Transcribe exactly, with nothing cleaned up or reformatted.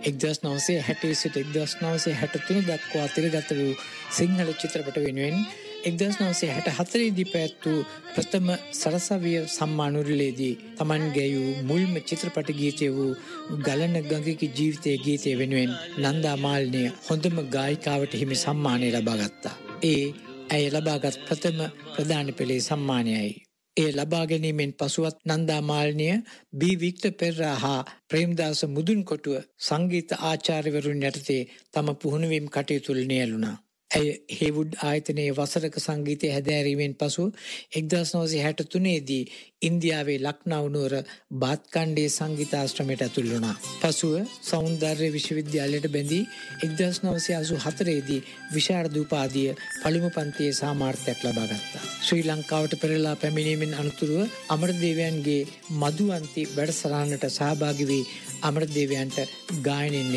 එක්දහස් නවසිය හැට සිට එක්දහස් නවසිය හැටතුන දක්වා තිරගත වූ සිංහල චිත්‍රපට වෙනුවෙන් එක්දහස් නවසිය හැට හතරේදී පැවැත් වූ ප්‍රථම සරසවිය සම්මාන උළෙලේදී තමන් ගැයූ මුල්ම චිත්‍රපට ගීතය වූ ගලන ගඟක ජීවිතයේ ගීතය වෙනුවෙන් නන්දා මාලිනිය හොඳම ගායිකාවට හිමි සම්මානය ලබා ගත්තා. ඒ ඇය ලබාගත් ප්‍රථම ප්‍රධාන පෙළේ සම්මානයයි. ඒ ලබා ගැනීමෙන් පසුවත් නන්දා මාලිනිය බී වික්ටර් පෙරේරා හා ප්‍රේමදාස මුදුන්කොටුව සංගීත ආචාර්යවරුන් යටතේ තම පුහුණුවීම් කටයුතු වල නියැලුණා. ඇය හේවුඩ් ආයතනයේ වසරක සංගීතය හැදෑරීමෙන් පසු එක්දහස් නවසිය හැටතුනේ දී ඉන්දියාවේ ලක්නව් නුවර බාත්කණ්ඩේ සංගීතාශ්‍රමයට ඇතුල් වුණා. පසුව සෞන්දර්ය විශ්වවිද්‍යාලයට බැඳී එක්දහස් නවසිය අසූහතරේ දී විශාරද උපාධිය පළමු පන්තියේ සාමාර්ථයක් ලබා ගත්තා. ශ්‍රී ලංකාවට පෙරළා පැමිණීමෙන් අනතුරුව අමරදේවයන්ගේ මధుවන්ති වැඩසටහනට සහභාගී වී අමරදේවයන්ට ගායනයෙන්